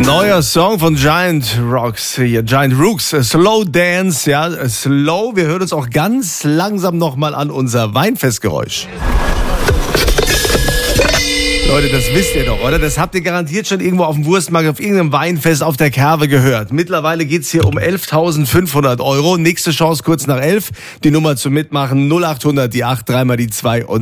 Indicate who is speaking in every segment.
Speaker 1: Neuer Song von Giant Rooks, Slow Dance, ja, Slow. Wir hören uns auch ganz langsam nochmal an unser Weinfestgeräusch. Leute, das wisst ihr doch, oder? Das habt ihr garantiert schon irgendwo auf dem Wurstmarkt, auf irgendeinem Weinfest auf der Kerwe gehört. Mittlerweile geht's hier um 11.500 €. Nächste Chance kurz nach 11. Die Nummer zum Mitmachen 0800 die 8 3 mal die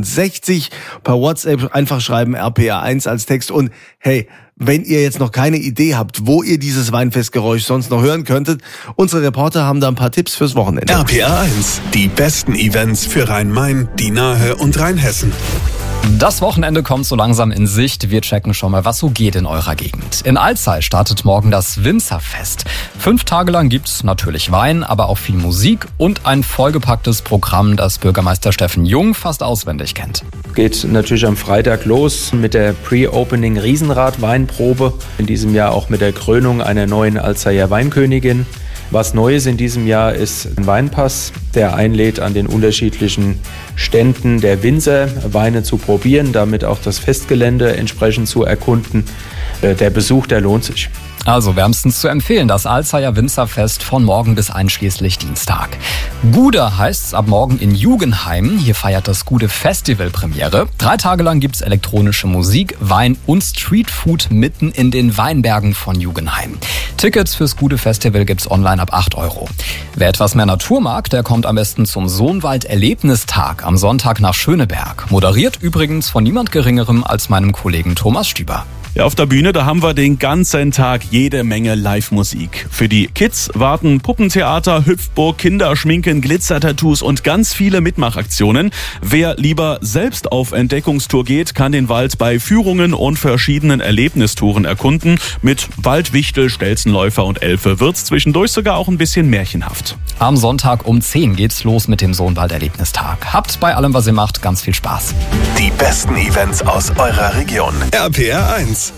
Speaker 1: 62. Per WhatsApp einfach schreiben RPA1 als Text. Und hey, wenn ihr jetzt noch keine Idee habt, wo ihr dieses Weinfestgeräusch sonst noch hören könntet, unsere Reporter haben da ein paar Tipps fürs Wochenende.
Speaker 2: RPA1, die besten Events für Rhein-Main, die Nahe und Rheinhessen.
Speaker 3: Das Wochenende kommt so langsam in Sicht. Wir checken schon mal, was so geht in eurer Gegend. In Alzey startet morgen das Winzerfest. 5 Tage lang gibt's natürlich Wein, aber auch viel Musik und ein vollgepacktes Programm, das Bürgermeister Steffen Jung fast auswendig kennt.
Speaker 4: Geht natürlich am Freitag los mit der Pre-Opening Riesenrad-Weinprobe. In diesem Jahr auch mit der Krönung einer neuen Alzeyer Weinkönigin. Was Neues in diesem Jahr ist ein Weinpass, der einlädt, an den unterschiedlichen Ständen der Winzer Weine zu probieren, damit auch das Festgelände entsprechend zu erkunden. Der Besuch, der lohnt sich.
Speaker 3: Also wärmstens zu empfehlen, das Alzeyer Winzerfest von morgen bis einschließlich Dienstag. Gude heißt's ab morgen in Jugenheim. Hier feiert das Gude Festival Premiere. 3 Tage lang gibt's elektronische Musik, Wein und Streetfood mitten in den Weinbergen von Jugenheim. Tickets fürs Gude Festival gibt's online ab 8 €. Wer etwas mehr Natur mag, der kommt am besten zum Sohnwald-Erlebnistag am Sonntag nach Schöneberg. Moderiert übrigens von niemand Geringerem als meinem Kollegen Thomas Stüber.
Speaker 5: Ja, auf der Bühne, da haben wir den ganzen Tag jede Menge Live-Musik. Für die Kids warten Puppentheater, Hüpfburg, Kinderschminken, Glitzer-Tattoos und ganz viele Mitmachaktionen. Wer lieber selbst auf Entdeckungstour geht, kann den Wald bei Führungen und verschiedenen Erlebnistouren erkunden. Mit Waldwichtel, Stelzenläufer und Elfe wird's zwischendurch sogar auch ein bisschen märchenhaft.
Speaker 3: Am Sonntag um 10 geht's los mit dem Sohnwald-Erlebnistag. Habt bei allem, was ihr macht, ganz viel Spaß.
Speaker 2: Die besten Events aus eurer Region. RPA1.